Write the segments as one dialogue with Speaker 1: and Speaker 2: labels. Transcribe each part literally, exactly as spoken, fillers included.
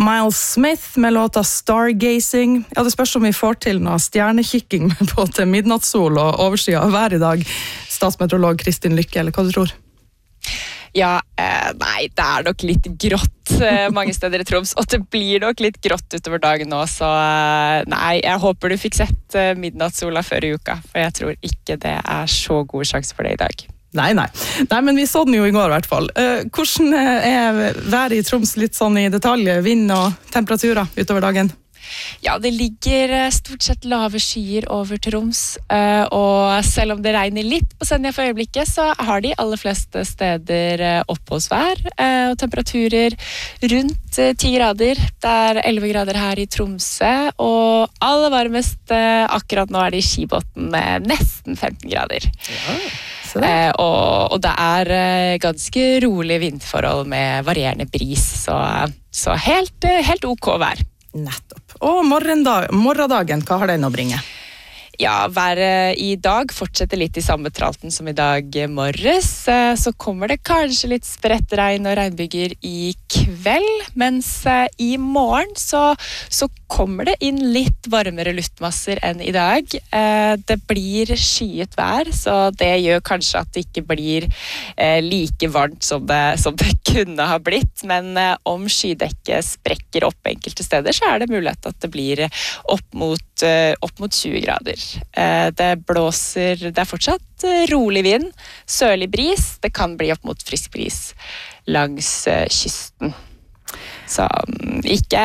Speaker 1: Miles Smith med låta Stargazing. Ja, det spørs om vi får til noe stjernekikking på til midnattssol og oversida av hver i dag. Statsmeteorolog Kristin Lykke, eller hva du tror?
Speaker 2: Ja, eh, nei, det er nok litt grått eh, mange steder i Troms, og det blir nok litt grått utover dagen nå, så eh, nei, jeg håper du fikk sett eh, midnattssola før i uka, for jeg tror ikke det er så god sjanse for det i dag.
Speaker 1: Nei, nei. Nei, men vi så den jo i går i hvert fall. Uh, hvordan er været i Troms litt sånn i detalj, vind og temperaturer utover dagen?
Speaker 2: Ja, det ligger stort sett lave skyer over Troms, uh, og selv om det regner litt på Senja for øyeblikket, så har de aller fleste steder oppholdsvær, uh, og temperaturer rundt uh, ti grader. Det er elleve grader her i Tromsø, og aller varmest uh, akkurat nå er det i Skibotn med nesten femten grader. Ja. Eh, og, og det er eh, ganske rolig vindforhold med varierende bris, så, så helt, helt ok vær.
Speaker 1: Nettopp. Og morgendag, morgendagen, hva har den å bringe?
Speaker 2: Ja, været i dag fortsetter litt i samme tralten som i dag morges, så kommer det kanskje litt spredt regn og regnbyger i kveld, mens i morgen så, så kommer det inn litt varmere luftmasser enn i dag. Det blir skyet vær, så det gjør kanskje at det ikke blir like varmt som det, som det kunne ha blitt, men om skydekket sprekker opp enkelte steder, så er det mulighet at det blir opp mot, opp mot tjue grader. Det blåser, det er fortsatt rolig vind, sørlig bris, det kan bli opp mot frisk bris langs kysten. Så ikke,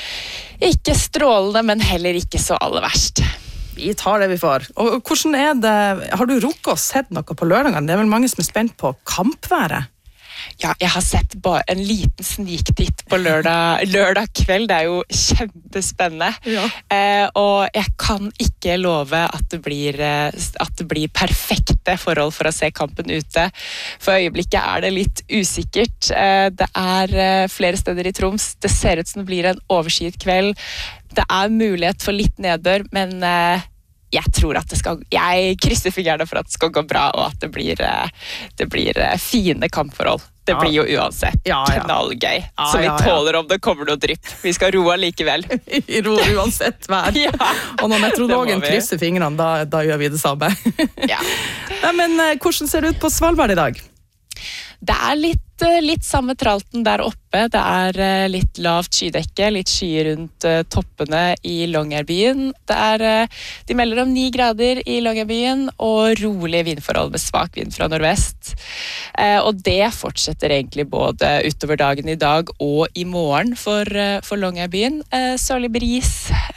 Speaker 2: ikke strålende, men heller ikke så aller verst.
Speaker 1: Vi tar det vi får. Og hvordan er det, har du rukket å sett noe på lørdagen? Det er vel mange som er spent på kampværet?
Speaker 2: Ja, jeg har sett bare en liten sniktitt på lørdag, lørdag kveld. Det er jo kjempespennende. Ja. Eh, og jeg kan ikke love at det, blir, at det blir perfekte forhold for å se kampen ute. For øyeblikket er det litt usikkert. Eh, det er flere steder i Troms. Det ser ut som det blir en overskyet kveld. Det er mulighet for litt nedbør, men eh, jeg tror at det skal, jeg krysser fingrene for at det skal gå bra, og at det blir, det blir fine kampforhold. Det ja. Blir jo uansett ja, ja. Knallgøy, ja, så vi ja, ja. Tåler om det kommer noe drypp. Vi skal roe likevel.
Speaker 1: Vi roer uansett vær. Ja. Og når meteorologen krysser fingrene, da, da gjør vi det samme. Ja. Ja, men hvordan ser det ut på Svalbard i dag?
Speaker 2: Det er litt, litt samme tralten der oppe. Det er litt lavt skydekke, litt skyer rundt toppene i Longyearbyen. Det er, de melder om ni grader i Longyearbyen og rolige vindforhold med svak vind fra nordvest. Og det fortsetter egentlig både utover dagen i dag og i morgen for, for Longyearbyen. Sørlig bris.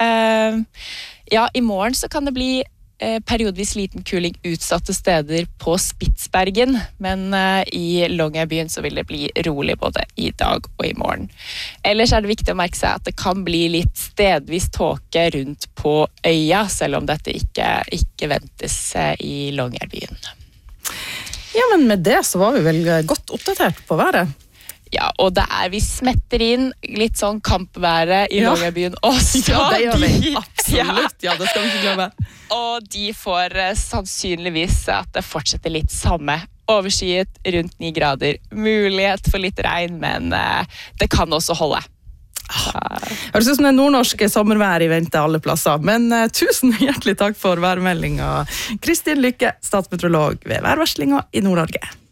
Speaker 2: Ja, i morgen så kan det bli periodvis liten kuling utsatte steder på Spitsbergen, men uh, i Longyearbyen så vil det bli rolig både i dag og i morgen. Ellers er det viktig å merke seg at det kan bli litt stedvis tåke rundt på øya, selv om dette ikke, ikke ventes uh, i Longyearbyen.
Speaker 1: Ja, men med det så var vi vel godt oppdatert på været.
Speaker 2: Ja, og det er, vi smetter inn litt sånn kampværet i ja. Longyearbyen også.
Speaker 1: Ja, det gjør vi. Absolutt, ja, det skal vi ikke glemme.
Speaker 2: Og de får uh, sannsynligvis at det fortsetter litt samme. Overskyet rundt ni grader. Mulighet for litt regn, men uh, det kan også holde.
Speaker 1: Høres ut som det nordnorske sommervær i vente alle plasser, men uh, tusen hjertelig takk for værmeldinga. Kristin Lykke, statsmeteorolog ved værvarslinga i Nord-Norge.